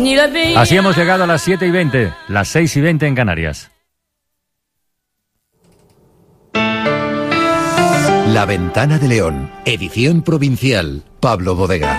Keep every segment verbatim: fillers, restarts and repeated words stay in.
Así hemos llegado a las siete y veinte, las seis y veinte en Canarias. La Ventana de León, edición provincial, Pablo Bodega.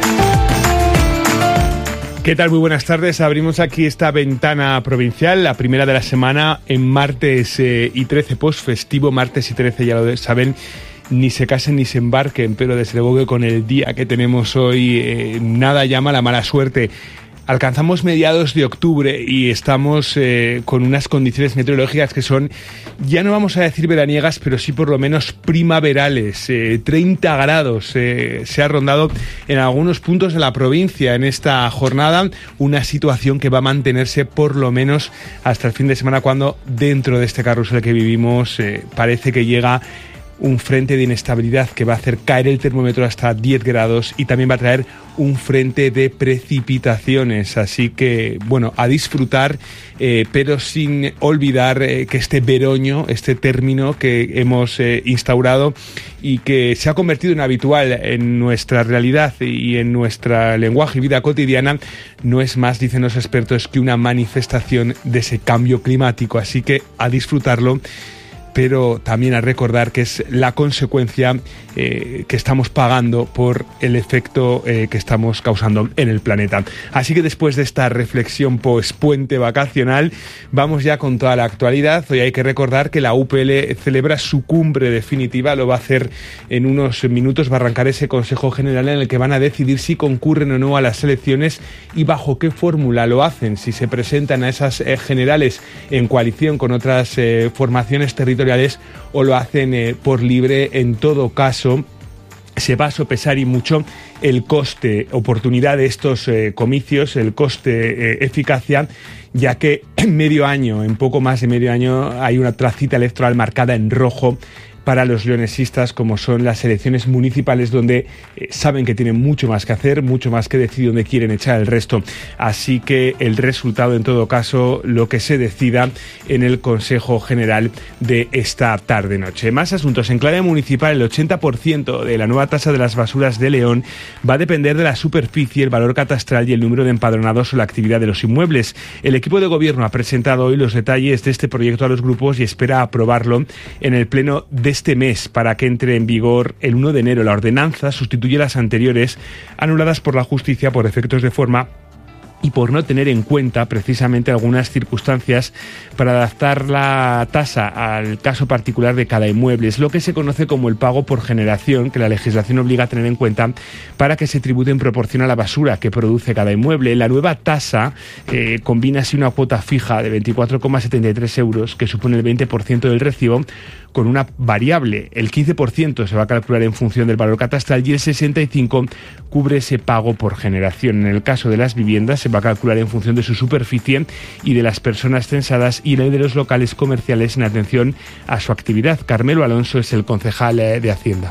¿Qué tal? Muy buenas tardes. Abrimos aquí esta ventana provincial, la primera de la semana, en martes eh, y trece, post-festivo, martes y trece, ya lo saben, ni se casen ni se embarquen, pero desde luego que con el día que tenemos hoy, eh, nada llama la mala suerte. Alcanzamos mediados de octubre y estamos eh, con unas condiciones meteorológicas que son, ya no vamos a decir veraniegas, pero sí por lo menos primaverales. Eh, treinta grados eh, se ha rondado en algunos puntos de la provincia en esta jornada, una situación que va a mantenerse por lo menos hasta el fin de semana, cuando dentro de este carrusel que vivimos eh, parece que llega un frente de inestabilidad que va a hacer caer el termómetro hasta diez grados y también va a traer un frente de precipitaciones. Así que, bueno, a disfrutar, eh, pero sin olvidar eh, que este veroño, este término que hemos eh, instaurado y que se ha convertido en habitual en nuestra realidad y en nuestra lenguaje y vida cotidiana, no es más, dicen los expertos, que una manifestación de ese cambio climático. Así que a disfrutarlo, pero también a recordar que es la consecuencia eh, que estamos pagando por el efecto eh, que estamos causando en el planeta. Así que después de esta reflexión post-puente vacacional, vamos ya con toda la actualidad. Hoy hay que recordar que la U P L celebra su cumbre definitiva, lo va a hacer en unos minutos, va a arrancar ese Consejo General en el que van a decidir si concurren o no a las elecciones y bajo qué fórmula lo hacen, si se presentan a esas eh, generales en coalición con otras eh, formaciones territoriales o lo hacen eh, por libre. En todo caso, se va a sopesar y mucho el coste oportunidad de estos eh, comicios, el coste eh, eficacia, ya que en medio año, en poco más de medio año, hay una tracita electoral marcada en rojo para los leonesistas, como son las elecciones municipales, donde eh, saben que tienen mucho más que hacer, mucho más que decidir, donde quieren echar el resto. Así que el resultado, en todo caso, lo que se decida en el Consejo General de esta tarde-noche. Más asuntos. En clave municipal, el ochenta por ciento de la nueva tasa de las basuras de León va a depender de la superficie, el valor catastral y el número de empadronados o la actividad de los inmuebles. El equipo de gobierno ha presentado hoy los detalles de este proyecto a los grupos y espera aprobarlo en el pleno de este mes para que entre en vigor el uno de enero. La ordenanza sustituye las anteriores, anuladas por la justicia por efectos de forma y por no tener en cuenta precisamente algunas circunstancias para adaptar la tasa al caso particular de cada inmueble. Es lo que se conoce como el pago por generación, que la legislación obliga a tener en cuenta para que se tribute en proporción a la basura que produce cada inmueble. La nueva tasa eh, combina así una cuota fija de veinticuatro coma setenta y tres euros, que supone el veinte por ciento del recibo, con una variable. El quince por ciento se va a calcular en función del valor catastral y el sesenta y cinco por ciento cubre ese pago por generación. En el caso de las viviendas se va a calcular en función de su superficie y de las personas censadas, y en el de los locales comerciales en atención a su actividad. Carmelo Alonso es el concejal de Hacienda.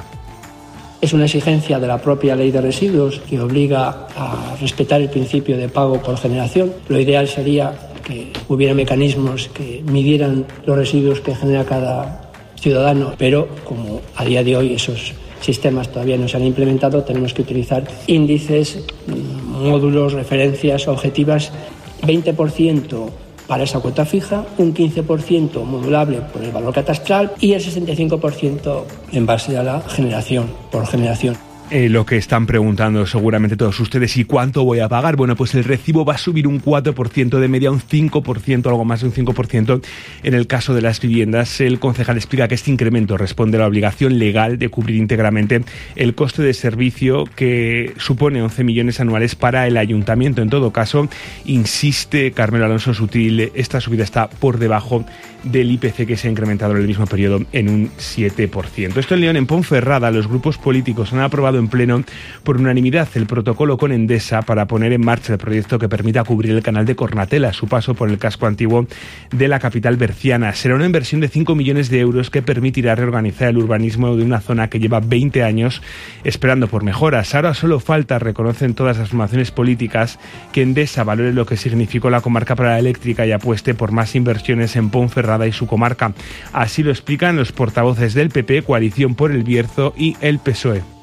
Es una exigencia de la propia ley de residuos que obliga a respetar el principio de pago por generación. Lo ideal sería que hubiera mecanismos que midieran los residuos que genera cada ciudadano, pero como a día de hoy esos sistemas todavía no se han implementado, tenemos que utilizar índices, módulos, referencias objetivas, veinte por ciento para esa cuota fija, un quince por ciento modulable por el valor catastral y el sesenta y cinco por ciento en base a la generación, por generación. Eh, lo que están preguntando seguramente todos ustedes, ¿y cuánto voy a pagar? Bueno, pues el recibo va a subir un cuatro por ciento, de media un cinco por ciento, algo más de un cinco por ciento en el caso de las viviendas. El concejal explica que este incremento responde a la obligación legal de cubrir íntegramente el coste de servicio, que supone once millones anuales para el ayuntamiento. En todo caso, insiste Carmelo Alonso Sutil, esta subida está por debajo del I P C, que se ha incrementado en el mismo periodo en un siete por ciento. Esto en León. En Ponferrada, los grupos políticos han aprobado en pleno por unanimidad el protocolo con Endesa para poner en marcha el proyecto que permita cubrir el canal de Cornatel a su paso por el casco antiguo de la capital berciana. Será una inversión de cinco millones de euros que permitirá reorganizar el urbanismo de una zona que lleva veinte años esperando por mejoras. Ahora solo falta, reconocen todas las formaciones políticas, que Endesa valore lo que significó la comarca para la eléctrica y apueste por más inversiones en Ponferrada y su comarca. Así lo explican los portavoces del P P, Coalición por el Bierzo y el P S O E.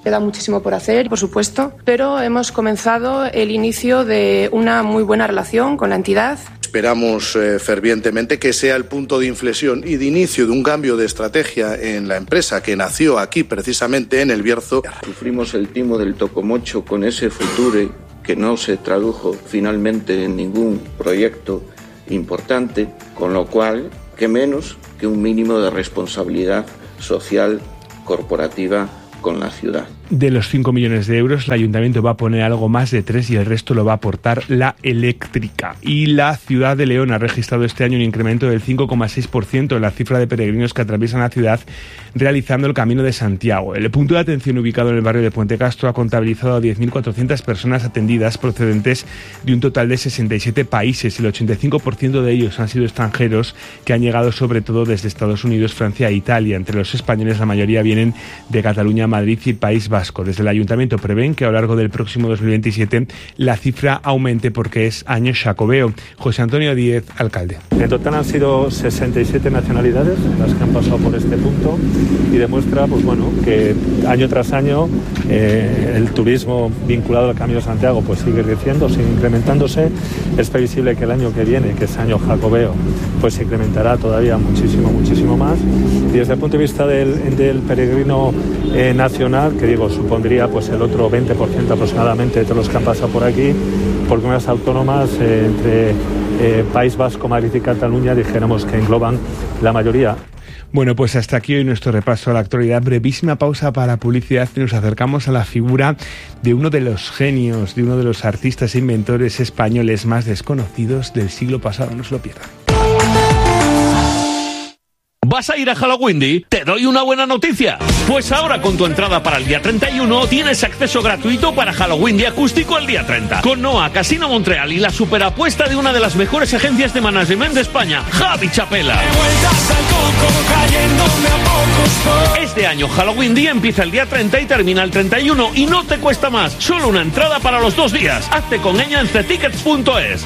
Queda muchísimo por hacer, por supuesto, pero hemos comenzado el inicio de una muy buena relación con la entidad. Esperamos eh, fervientemente que sea el punto de inflexión y de inicio de un cambio de estrategia en la empresa que nació aquí precisamente en El Bierzo. Sufrimos el timo del tocomocho con ese Future que no se tradujo finalmente en ningún proyecto importante, con lo cual, qué menos que un mínimo de responsabilidad social corporativa con la ciudad. De los cinco millones de euros, el ayuntamiento va a poner algo más de tres y el resto lo va a aportar la eléctrica. Y la ciudad de León ha registrado este año un incremento del cinco coma seis por ciento en la cifra de peregrinos que atraviesan la ciudad realizando el Camino de Santiago. El punto de atención ubicado en el barrio de Puente Castro ha contabilizado a diez mil cuatrocientas personas atendidas procedentes de un total de sesenta y siete países. El ochenta y cinco por ciento de ellos han sido extranjeros que han llegado sobre todo desde Estados Unidos, Francia e Italia. Entre los españoles la mayoría vienen de Cataluña, Madrid y País Vasco. Desde el Ayuntamiento prevén que a lo largo del próximo dos mil veintisiete la cifra aumente porque es año Xacobeo. José Antonio Díez, alcalde. En total han sido sesenta y siete nacionalidades las que han pasado por este punto y demuestra pues bueno, que año tras año eh, el turismo vinculado al Camino de Santiago pues sigue creciendo, sigue incrementándose. Es previsible que el año que viene, que es año Jacobeo, pues se incrementará todavía muchísimo, muchísimo más. Y desde el punto de vista del, del peregrino eh, nacional, que digo, supondría pues el otro veinte por ciento aproximadamente de todos los que han pasado por aquí, por comunidades autónomas eh, entre eh, País Vasco, Madrid y Cataluña, dijéramos que engloban la mayoría. Bueno, pues hasta aquí hoy nuestro repaso a la actualidad. Brevísima pausa para publicidad y nos acercamos a la figura de uno de los genios, de uno de los artistas e inventores españoles más desconocidos del siglo pasado. No se lo pierdan. ¿Vas a ir a Halloween? Te doy una buena noticia. Pues ahora con tu entrada para el día treinta y uno tienes acceso gratuito para Halloween acústico el día treinta. Con Noa, Casino Montreal y la superapuesta de una de las mejores agencias de management de España, Javi Chapela. Este año Halloween Día empieza el día treinta y termina el treinta y uno y no te cuesta más. Solo una entrada para los dos días. Hazte con ella en cetickets punto es.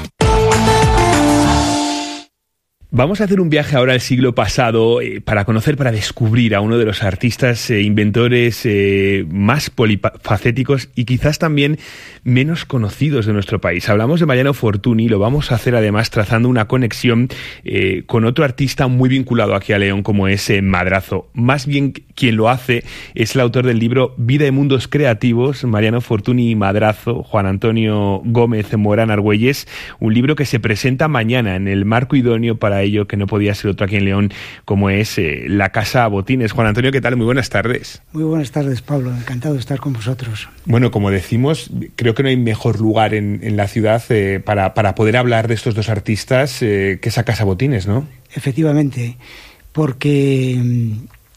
Vamos a hacer un viaje ahora al siglo pasado eh, para conocer, para descubrir a uno de los artistas e eh, inventores eh, más polifacéticos y quizás también menos conocidos de nuestro país. Hablamos de Mariano Fortuny, lo vamos a hacer además trazando una conexión eh, con otro artista muy vinculado aquí a León como es eh, Madrazo. Más bien quien lo hace es el autor del libro Vida y Mundos Creativos, Mariano Fortuny y Madrazo, Juan Antonio Gómez Morán Argüelles, un libro que se presenta mañana en el marco idóneo para ello que no podía ser otro aquí en León, como es eh, la Casa Botines. Juan Antonio, ¿qué tal? Muy buenas tardes. Muy buenas tardes, Pablo. Encantado de estar con vosotros. Bueno, como decimos, creo que no hay mejor lugar en, en la ciudad eh, para, para poder hablar de estos dos artistas eh, que esa Casa Botines, ¿no? Efectivamente, porque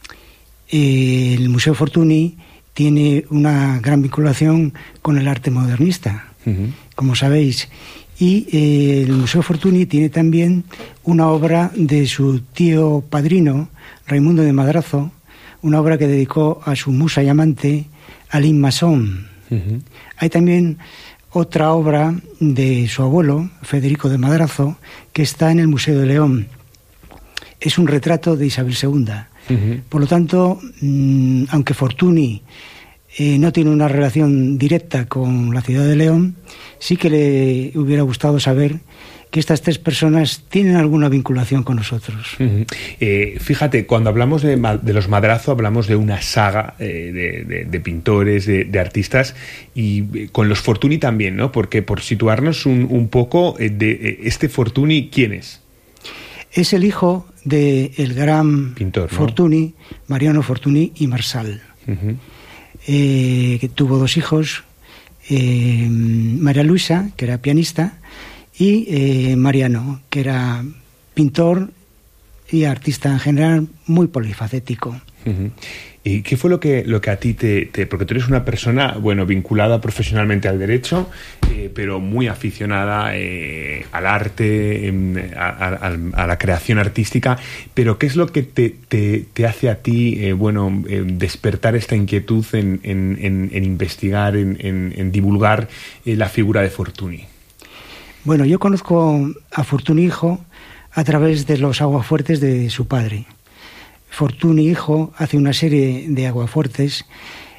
eh, el Museo Fortuny tiene una gran vinculación con el arte modernista, uh-huh. como sabéis. Y eh, el Museo Fortuny tiene también una obra de su tío padrino, Raimundo de Madrazo, una obra que dedicó a su musa y amante, Aline Masson. Uh-huh. Hay también otra obra de su abuelo, Federico de Madrazo, que está en el Museo de León. Es un retrato de Isabel segunda. Uh-huh. Por lo tanto, mmm, aunque Fortuny Eh, no tiene una relación directa con la ciudad de León, sí que le hubiera gustado saber que estas tres personas tienen alguna vinculación con nosotros. Uh-huh. Eh, fíjate, cuando hablamos de, de los Madrazo, hablamos de una saga eh, de, de, de pintores, de, de artistas, y eh, con los Fortuny también, ¿no? Porque por situarnos un, un poco, eh, de eh, este Fortuny, ¿quién es? Es el hijo del gran pintor, ¿no? Fortuny, Mariano Fortuny y Marsal. Uh-huh. Eh, que tuvo dos hijos, eh, María Luisa, que era pianista, y eh, Mariano, que era pintor y artista en general muy polifacético. Uh-huh. ¿Y qué fue lo que, lo que a ti te, te... Porque tú eres una persona, bueno, vinculada profesionalmente al derecho, eh, pero muy aficionada eh, al arte, eh, a, a, a la creación artística. Pero ¿qué es lo que te, te, te hace a ti, eh, bueno, eh, despertar esta inquietud en, en, en, en investigar, en, en, en divulgar eh, la figura de Fortuny? Bueno, yo conozco a Fortuny hijo a través de los aguafuertes de su padre. Fortuny hijo hace una serie de aguafuertes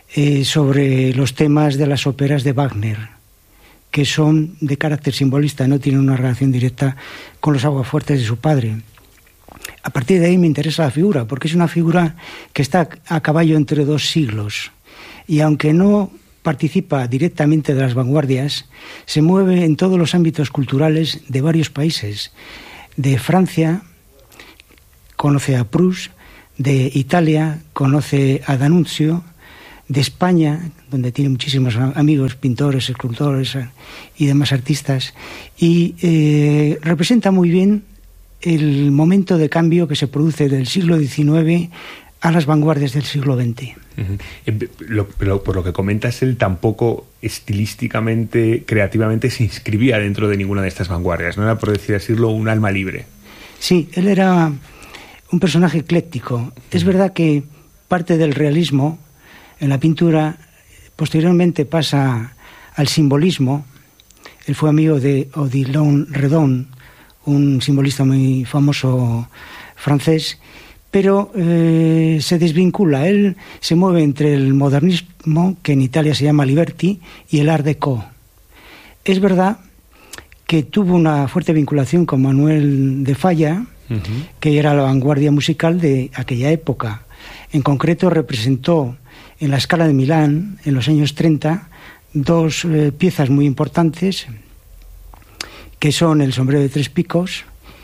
eh, sobre los temas de las óperas de Wagner, que son de carácter simbolista, no tienen una relación directa con los aguafuertes de su padre. A partir de ahí me interesa la figura, porque es una figura que está a caballo entre dos siglos, y aunque no participa directamente de las vanguardias, se mueve en todos los ámbitos culturales de varios países. De Francia conoce a Proust, de Italia conoce a D'Annunzio, de España, donde tiene muchísimos amigos, pintores, escultores y demás artistas, y eh, representa muy bien el momento de cambio que se produce del siglo diecinueve a las vanguardias del siglo veinte. Uh-huh. Eh, lo, lo, por lo que comentas, él tampoco estilísticamente, creativamente se inscribía dentro de ninguna de estas vanguardias, no era, por decir decirlo, un alma libre. Sí, él era un personaje ecléctico. Uh-huh. Es verdad que parte del realismo en la pintura posteriormente pasa al simbolismo. Él fue amigo de Odilon Redon, un simbolista muy famoso francés, pero eh, se desvincula. Él se mueve entre el modernismo, que en Italia se llama Liberty, y el Art Deco. Es verdad que tuvo una fuerte vinculación con Manuel de Falla, uh-huh. que era la vanguardia musical de aquella época. En concreto representó en la Scala de Milán, en los años treinta, dos eh, piezas muy importantes, que son el sombrero de tres picos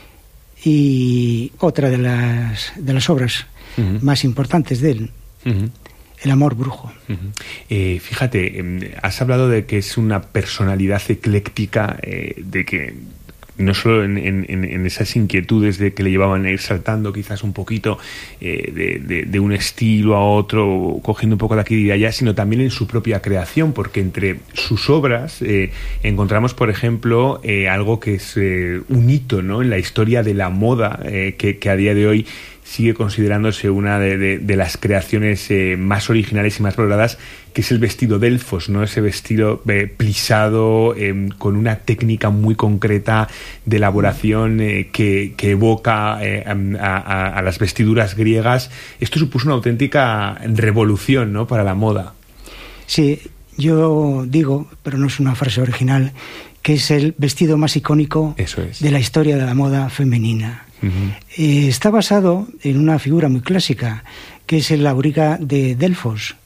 y otra de las, de las obras uh-huh. más importantes de él, uh-huh. El amor brujo. Uh-huh. Eh, fíjate, eh, has hablado de que es una personalidad ecléctica, eh, de que no solo en, en, en esas inquietudes de que le llevaban a ir saltando quizás un poquito eh, de, de, de un estilo a otro, cogiendo un poco de aquí y de allá, sino también en su propia creación, porque entre sus obras eh, encontramos, por ejemplo, eh, algo que es eh, un hito, ¿no?, en la historia de la moda, eh, que, que a día de hoy sigue considerándose una de, de, de las creaciones eh, más originales y más valoradas, que es el vestido Delfos, ¿no? Ese vestido eh, plisado, eh, con una técnica muy concreta de elaboración eh, que, que evoca eh, a, a, a las vestiduras griegas. Esto supuso una auténtica revolución, ¿no?, para la moda. Sí, yo digo, pero no es una frase original, que es el vestido más icónico Eso es. de la historia de la moda femenina. Uh-huh. Eh, está basado en una figura muy clásica, que es el auriga de Delfos.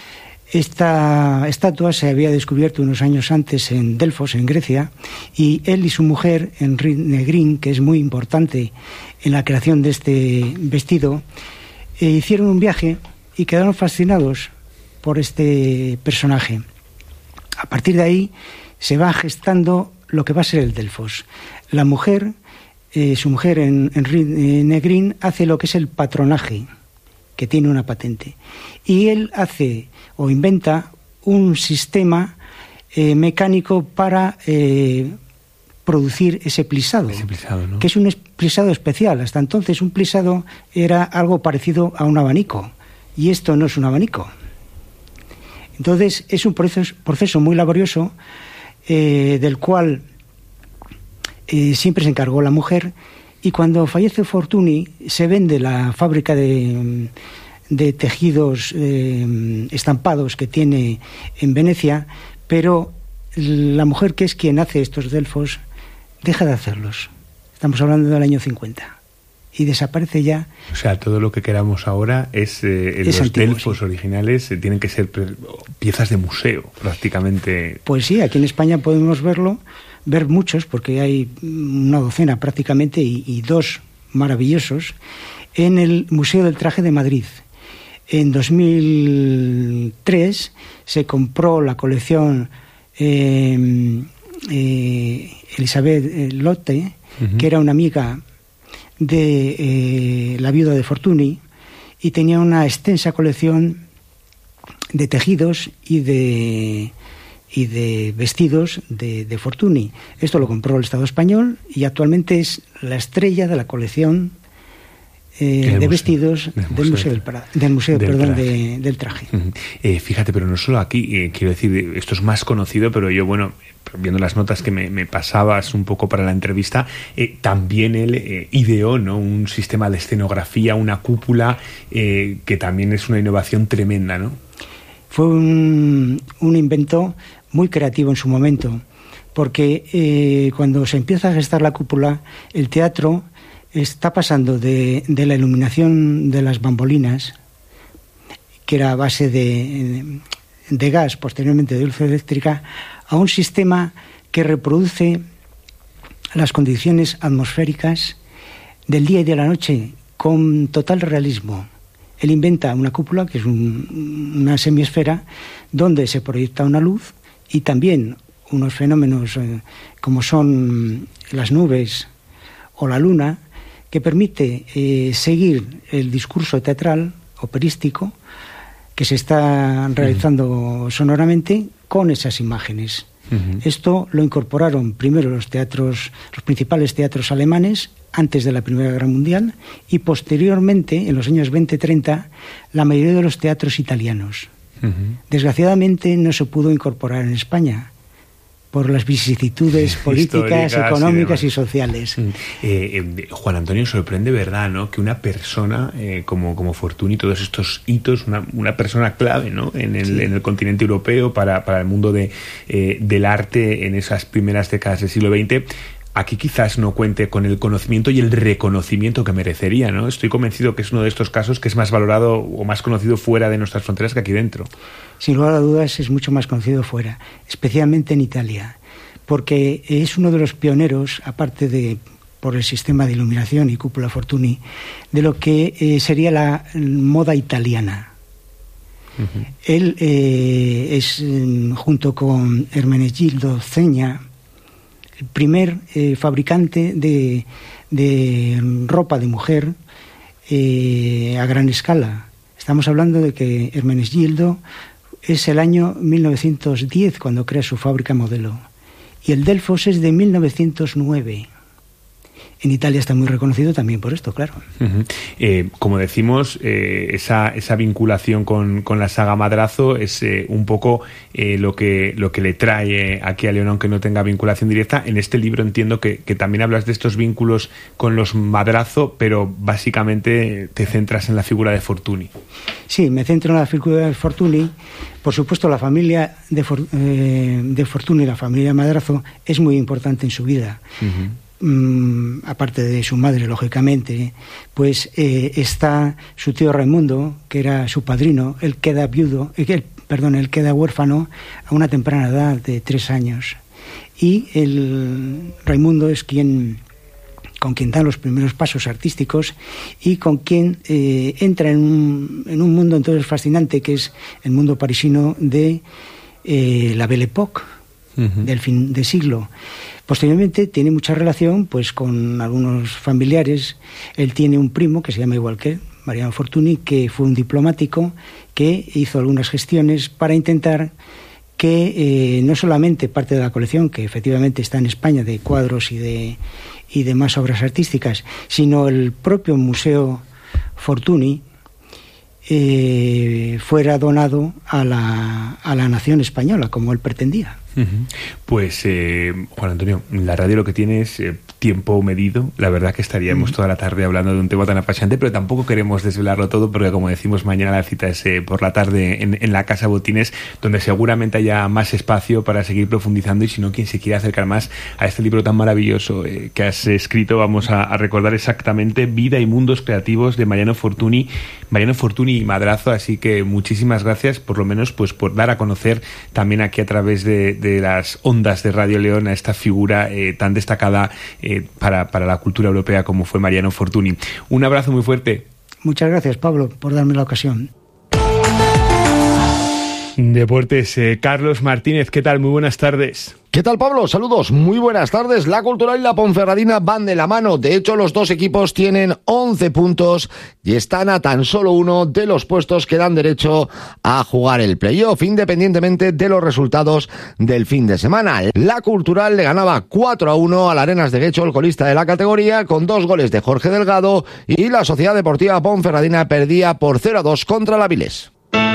Esta estatua se había descubierto unos años antes en Delfos, en Grecia, y él y su mujer, Henri Negrin, que es muy importante en la creación de este vestido, eh, hicieron un viaje y quedaron fascinados por este personaje. A partir de ahí se va gestando lo que va a ser el Delfos. La mujer, eh, su mujer, Henri Negrin, hace lo que es el patronaje, que tiene una patente. Y él hace o inventa un sistema eh, mecánico para eh, producir ese plisado, ese plisado, ¿no?, que es un plisado especial. Hasta entonces un plisado era algo parecido a un abanico, y esto no es un abanico. Entonces es un proceso, proceso muy laborioso, eh, del cual eh, siempre se encargó la mujer. Y cuando fallece Fortuny, se vende la fábrica de, de tejidos eh, estampados que tiene en Venecia, pero la mujer, que es quien hace estos Delfos, deja de hacerlos. Estamos hablando del año cincuenta. Y desaparece ya. O sea, todo lo que queramos ahora es, eh, es los antiguo, Delfos sí. originales eh, tienen que ser piezas de museo, prácticamente. Pues sí, aquí en España podemos verlo, ver muchos, porque hay una docena prácticamente, y, y dos maravillosos, en el Museo del Traje de Madrid. En dos mil tres se compró la colección eh, eh, Elizabeth Lotte, uh-huh. que era una amiga de eh, la viuda de Fortuny, y tenía una extensa colección de tejidos y de y de vestidos de, de Fortuny. Esto lo compró el Estado español y actualmente es la estrella de la colección eh, de museo, vestidos del, del Museo del, para, del, museo, del, perdón, traje. De, del traje. Uh-huh. Eh, fíjate, pero no solo aquí, eh, quiero decir, esto es más conocido, pero yo, bueno, viendo las notas que me, me pasabas un poco para la entrevista, eh, también él eh, ideó, ¿no?, un sistema de escenografía, una cúpula, eh, que también es una innovación tremenda, ¿no? fue un, un invento muy creativo en su momento, porque eh, cuando se empieza a gestar la cúpula, el teatro está pasando de, de la iluminación de las bambolinas, que era a base de, de gas, posteriormente de luz eléctrica, a un sistema que reproduce las condiciones atmosféricas del día y de la noche con total realismo. Él inventa una cúpula, que es un, una semiesfera, donde se proyecta una luz y también unos fenómenos eh, como son las nubes o la luna, que permite eh, seguir el discurso teatral, operístico, que se está realizando uh-huh. sonoramente con esas imágenes. Uh-huh. Esto lo incorporaron primero los teatros, los principales teatros alemanes, antes de la Primera Guerra Mundial, y posteriormente, en los años veinte treinta, la mayoría de los teatros italianos. Uh-huh. Desgraciadamente no se pudo incorporar en España por las vicisitudes políticas, económicas y, y sociales. Eh, eh, Juan Antonio, sorprende, ¿verdad?, ¿no?, que una persona eh, como, como Fortuny, todos estos hitos, una, una persona clave, ¿no?, en el, sí. en el continente europeo para, para el mundo de, eh, del arte en esas primeras décadas del siglo veinte, aquí quizás no cuente con el conocimiento y el reconocimiento que merecería, ¿no? Estoy convencido que es uno de estos casos que es más valorado o más conocido fuera de nuestras fronteras que aquí dentro. Sin lugar a dudas es mucho más conocido fuera, especialmente en Italia, porque es uno de los pioneros, aparte de por el sistema de iluminación y cúpula Fortuny, de lo que eh, sería la moda italiana. Uh-huh. Él eh, es, junto con Ermenegildo Zegna, el primer eh, fabricante de, de ropa de mujer eh, a gran escala. Estamos hablando de que Ermenegildo es el año mil novecientos diez cuando crea su fábrica modelo, y el Delfos es de mil novecientos nueve. En Italia está muy reconocido también por esto, claro. Uh-huh. Eh, como decimos, eh, esa, esa vinculación con, con la saga Madrazo es eh, un poco eh, lo que lo que le trae aquí a León, aunque no tenga vinculación directa. En este libro entiendo que, que también hablas de estos vínculos con los Madrazo, pero básicamente te centras en la figura de Fortuny. Sí, me centro en la figura de Fortuny. Por supuesto, la familia de, For, eh, de Fortuny, la familia Madrazo, es muy importante en su vida. Uh-huh. Mm, aparte de su madre, lógicamente, pues eh, está su tío Raimundo, que era su padrino. Él queda viudo, eh, perdón, él queda huérfano a una temprana edad de tres años. Y el Raimundo es quien, con quien da los primeros pasos artísticos y con quien eh, entra en un, en un mundo entonces fascinante, que es el mundo parisino de eh, la Belle Époque, uh-huh. del fin de siglo. Posteriormente tiene mucha relación pues con algunos familiares. Él tiene un primo que se llama igual que él, Mariano Fortuny, que fue un diplomático que hizo algunas gestiones para intentar que eh, no solamente parte de la colección, que efectivamente está en España, de cuadros y de y demás obras artísticas, sino el propio Museo Fortuny eh, fuera donado a la, a la nación española, como él pretendía. Uh-huh. Pues eh, Juan Antonio, la radio lo que tiene es eh, tiempo medido. La verdad que estaríamos uh-huh. toda la tarde hablando de un tema tan apasionante, pero tampoco queremos desvelarlo todo, porque como decimos, mañana la cita es eh, por la tarde en, en la Casa Botines, donde seguramente haya más espacio para seguir profundizando, y si no, quien se quiera acercar más a este libro tan maravilloso eh, que has escrito, vamos a, a recordar exactamente Vida y Mundos Creativos de Mariano Fortuny, Mariano Fortuny y Madrazo. Así que muchísimas gracias, por lo menos pues por dar a conocer también aquí a través de, de de las ondas de Radio León a esta figura eh, tan destacada eh, para, para la cultura europea como fue Mariano Fortuny. Un abrazo muy fuerte. Muchas gracias, Pablo, por darme la ocasión. Deportes, eh, Carlos Martínez, ¿qué tal? Muy buenas tardes. ¿Qué tal, Pablo? Saludos, muy buenas tardes. La Cultural y la Ponferradina van de la mano. De hecho, los dos equipos tienen once puntos y están a tan solo uno de los puestos que dan derecho a jugar el playoff, independientemente de los resultados del fin de semana. La Cultural le ganaba cuatro a uno al Arenas de Guecho, el colista de la categoría, con dos goles de Jorge Delgado, y la Sociedad Deportiva Ponferradina perdía por cero a dos contra la Avilés.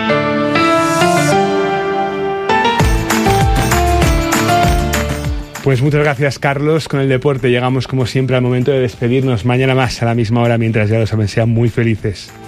Pues muchas gracias, Carlos. Con el deporte llegamos, como siempre, al momento de despedirnos. Mañana más a la misma hora, mientras ya lo saben, sean muy felices.